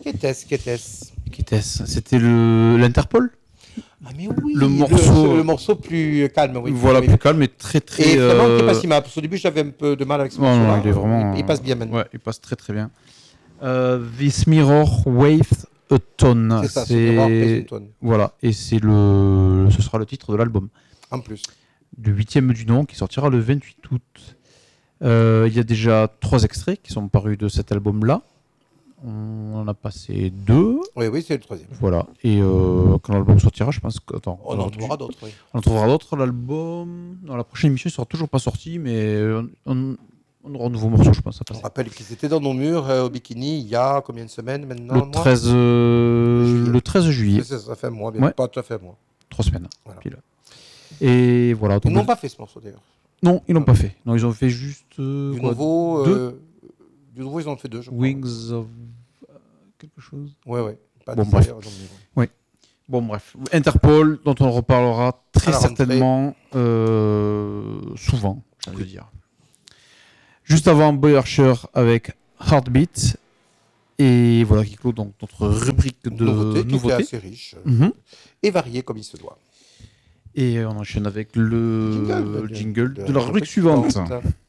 Qu'était-ce? C'était l'Interpol. Ah mais oui, le morceau plus calme. Oui, voilà, plus calme, mais très très... Et vraiment, il n'est pas si mal. Parce qu'au début, j'avais un peu de mal avec ce morceau-là. Non, il est vraiment... Il passe bien maintenant. Ouais, il passe très très bien. This Mirror Weighs a Ton. C'est ça, c'est Mirror Weighs a Ton. Voilà, et ce sera le titre de l'album. En plus. Du 8e du nom, qui sortira le 28 août. Il y a déjà 3 extraits qui sont parus de cet album-là. On en a passé 2. Oui, c'est le 3e. Voilà. Et quand l'album sortira, je pense que... Attends, on en trouvera d'autres, oui. On en trouvera d'autres. L'album... Non, la prochaine émission ne sera toujours pas sortie, mais on aura un nouveau morceau, je pense. On rappelle qu'ils étaient dans nos murs au Bikini il y a combien de semaines maintenant? Le 13 juillet. Ça fait un mois, bien pas tout à fait un mois. 3 semaines. Voilà. Pile. Et voilà. Ils n'ont pas fait ce morceau d'ailleurs. Non, ils l'ont pas fait. Non, ils ont fait juste... Du nouveau, ils en ont fait 2, je crois. Wings of... quelque chose. Ouais. Bon, bref. Oui. Bon, bref. Interpol, dont on reparlera très certainement souvent, j'ai envie de dire. Juste avant, Boy Archer avec Heartbeat. Et voilà qui clôt donc notre rubrique de nouveautés. Qui est assez riche et variée comme il se doit. Et on enchaîne avec le jingle de la rubrique suivante.